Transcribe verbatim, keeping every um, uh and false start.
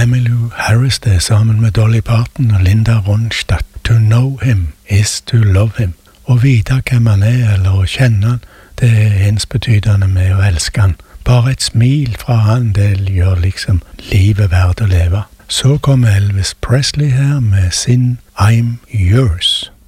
Emmylou Harris det sammen med Dolly Parton og Linda Ronstadt. To know him is to love him. Å vite hvem han er, eller å kjenne han, det er ensbetydende med å elske han. Bare et smil fra han, det gjør liksom livet verdt å leve. Så kommer Elvis Presley her med sin I'm Yours.